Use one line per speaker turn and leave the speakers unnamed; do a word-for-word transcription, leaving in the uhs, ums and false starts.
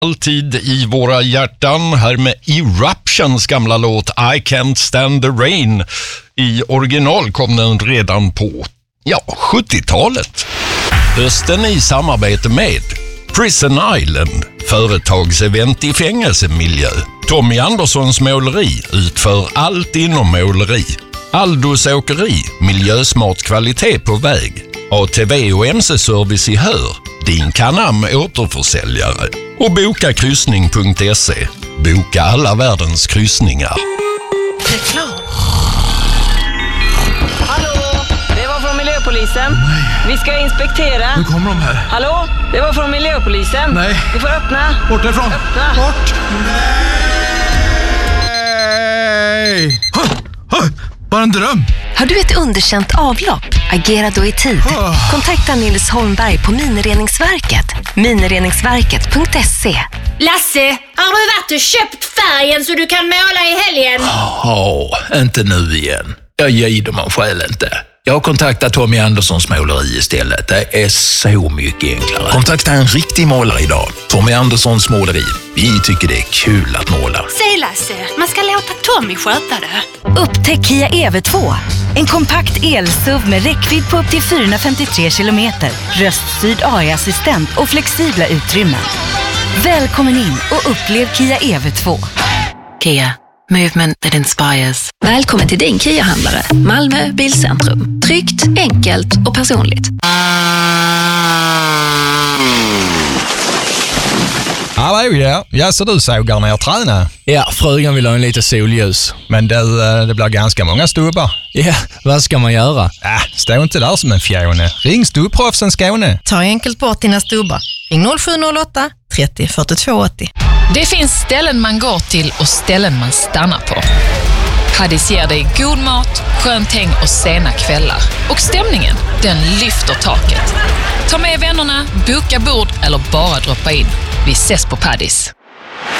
Alltid i våra hjärtan, här med Eruptions gamla låt I Can't Stand the Rain. I original kom den redan på, ja, sjuttiotalet. Hösten i samarbete med Prison Island, företagsevent i fängelsemiljö. Tommy Anderssons måleri utför allt inom måleri. Aldos åkeri, miljösmart kvalitet på väg. A T V och M C-service i Hör, din Canam återförsäljare. Och boka kryssning punkt se. Boka alla världens kryssningar.
Reklam. Hallå, det var från miljöpolisen.
Nej.
Vi ska inspektera.
Nu kommer de här.
Hallå, det var från miljöpolisen.
Nej.
Vi får öppna.
Bort därifrån.
Öppna.
Bort. Nej. Ha, ha, bara en dröm.
Har du ett underkänt avlopp? Agera då i tid. Kontakta Nils Holmberg på Minireningsverket. minireningsverket punkt se.
Lasse, har du varit och köpt färgen så du kan måla i helgen?
Ja, inte nu igen. Jag gider man själv inte. Jag har kontaktat Tommy Anderssons måleri istället. Det är så mycket enklare. Kontakta en riktig målare idag. Tommy Anderssons måleri. Vi tycker det är kul att måla.
Säg Lasse, man ska låta Tommy sköta det.
Upptäck Kia E V två. En kompakt el-S U V med räckvidd på upp till fyrahundrafemtiotre kilometer. Röststyrd A I-assistent och flexibla utrymmen. Välkommen in och upplev Kia E V två.
Kia. Movement that inspires.
Välkommen till din Kia-handlare. Malmö Bilcentrum. Tryggt, enkelt och personligt.
Hallå, ja. Ja, så du sågar ner träna?
Ja, frugan vill ha en lite solljus.
Men det, det blir ganska många stubbar.
Ja, vad ska man göra?
Äh, stå inte där som en fjone. Ring Stubbproffsen Skåne.
Ta enkelt bort dina stubbar. Ring noll sju noll åtta trettio fyrtiotvå åttio.
Det finns ställen man går till och ställen man stannar på. Paddis ger dig god mat, skönt häng och sena kvällar. Och stämningen, den lyfter taket. Ta med vännerna, boka bord eller bara droppa in. Vi ses på Paddis.